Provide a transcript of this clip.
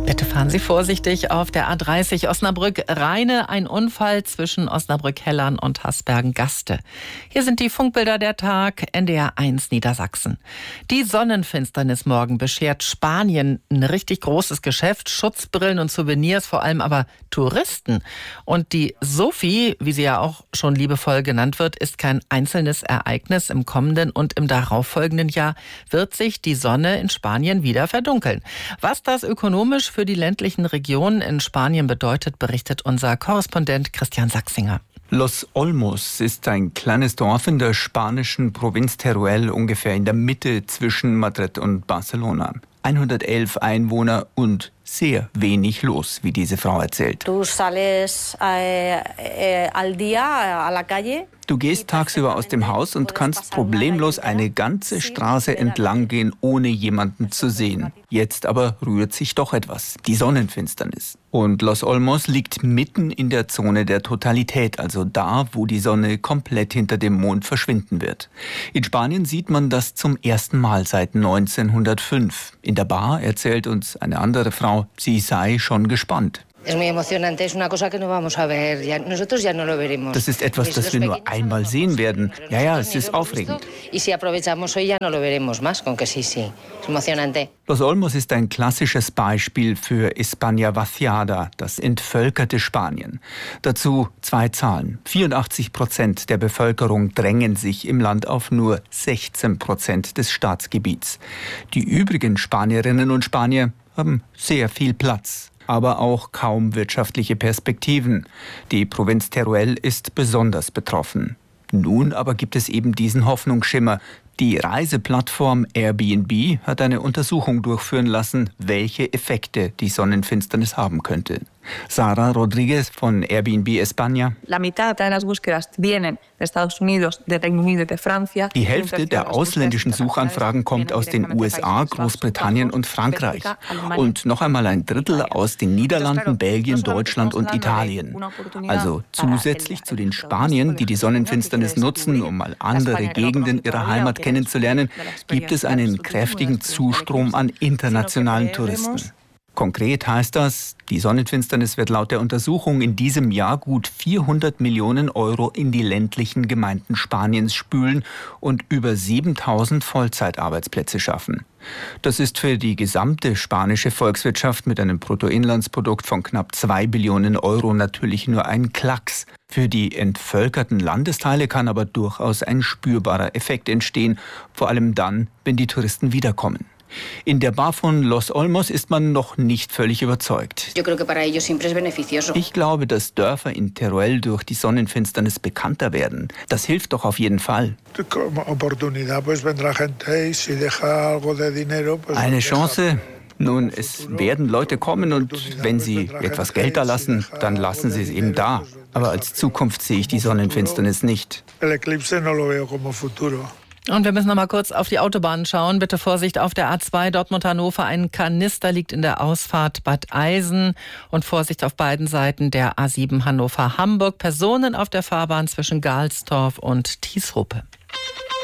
Bitte fahren Sie vorsichtig auf der A30 Osnabrück-Rheine. Ein Unfall zwischen Osnabrück-Hellern und Hasbergen-Gaste. Hier sind die Funkbilder der Tag, NDR 1 Niedersachsen. Die Sonnenfinsternis morgen beschert Spanien ein richtig großes Geschäft. Schutzbrillen und Souvenirs, vor allem aber Touristen. Und die Sophie, wie sie ja auch schon liebevoll genannt wird, ist kein einzelnes Ereignis. Im kommenden und im darauffolgenden Jahr wird sich die Sonne in Spanien wieder verdunkeln. Was das ökonomisch für die ländlichen Regionen in Spanien bedeutet, berichtet unser Korrespondent Christian Sachsinger. Los Olmos ist ein kleines Dorf in der spanischen Provinz Teruel, ungefähr in der Mitte zwischen Madrid und Barcelona. 111 Einwohner und sehr wenig los, wie diese Frau erzählt. Du gehst tagsüber aus dem Haus und kannst problemlos eine ganze Straße entlang gehen, ohne jemanden zu sehen. Jetzt aber rührt sich doch etwas, die Sonnenfinsternis. Und Los Olmos liegt mitten in der Zone der Totalität, also da, wo die Sonne komplett hinter dem Mond verschwinden wird. In Spanien sieht man das zum ersten Mal seit 1905. In der Bar erzählt uns eine andere Frau, sie sei schon gespannt. Das ist etwas, das wir nur einmal sehen werden. Ja, es ist aufregend. Los Olmos ist ein klassisches Beispiel für España vaciada, das entvölkerte Spanien. Dazu 2 Zahlen. 84% der Bevölkerung drängen sich im Land auf nur 16% des Staatsgebiets. Die übrigen Spanierinnen und Spanier haben sehr viel Platz, aber auch kaum wirtschaftliche Perspektiven. Die Provinz Teruel ist besonders betroffen. Nun aber gibt es eben diesen Hoffnungsschimmer. Die Reiseplattform Airbnb hat eine Untersuchung durchführen lassen, welche Effekte die Sonnenfinsternis haben könnte. Sara Rodriguez von Airbnb España. Die Hälfte der ausländischen Suchanfragen kommt aus den USA, Großbritannien und Frankreich. Und noch einmal ein Drittel aus den Niederlanden, Belgien, Deutschland und Italien. Also zusätzlich zu den Spaniern, die die Sonnenfinsternis nutzen, um mal andere Gegenden ihrer Heimat kennenzulernen, gibt es einen kräftigen Zustrom an internationalen Touristen. Konkret heißt das, die Sonnenfinsternis wird laut der Untersuchung in diesem Jahr gut 400 Millionen Euro in die ländlichen Gemeinden Spaniens spülen und über 7.000 Vollzeitarbeitsplätze schaffen. Das ist für die gesamte spanische Volkswirtschaft mit einem Bruttoinlandsprodukt von knapp 2 Billionen Euro natürlich nur ein Klacks. Für die entvölkerten Landesteile kann aber durchaus ein spürbarer Effekt entstehen, vor allem dann, wenn die Touristen wiederkommen. In der Bar von Los Olmos ist man noch nicht völlig überzeugt. Ich glaube, dass Dörfer in Teruel durch die Sonnenfinsternis bekannter werden. Das hilft doch auf jeden Fall. Eine Chance? Nun, es werden Leute kommen und wenn sie etwas Geld da lassen, dann lassen sie es eben da. Aber als Zukunft sehe ich die Sonnenfinsternis nicht. Und wir müssen noch mal kurz auf die Autobahnen schauen. Bitte Vorsicht auf der A2 Dortmund-Hannover. Ein Kanister liegt in der Ausfahrt Bad Eisen. Und Vorsicht auf beiden Seiten der A7 Hannover-Hamburg. Personen auf der Fahrbahn zwischen Galstorf und Tiesruppe.